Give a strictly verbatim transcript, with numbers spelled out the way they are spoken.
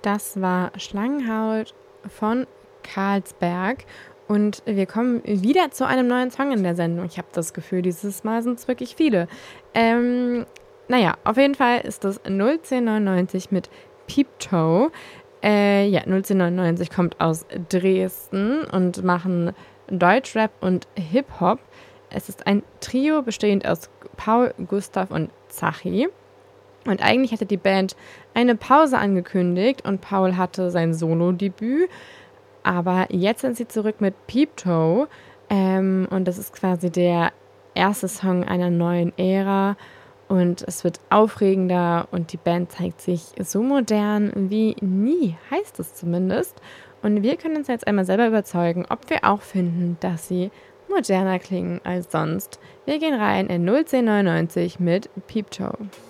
Das war Schlangenhaut von Carlsberg und wir kommen wieder zu einem neuen Song in der Sendung. Ich habe das Gefühl, dieses Mal sind es wirklich viele. Ähm, naja, auf jeden Fall ist das null zehn neunundneunzig mit Peep Toe. Äh, ja, null zehn neunundneunzig kommt aus Dresden und machen Deutschrap und Hip-Hop. Es ist ein Trio bestehend aus Paul, Gustav und Zachi. Und eigentlich hatte die Band eine Pause angekündigt und Paul hatte sein Solo-Debüt. Aber jetzt sind sie zurück mit Peep Toe. Ähm, und das ist quasi der erste Song einer neuen Ära. Und es wird aufregender und die Band zeigt sich so modern wie nie, heißt es zumindest. Und wir können uns jetzt einmal selber überzeugen, ob wir auch finden, dass sie moderner klingen als sonst. Wir gehen rein in null zehn neunundneunzig mit Peep Toe.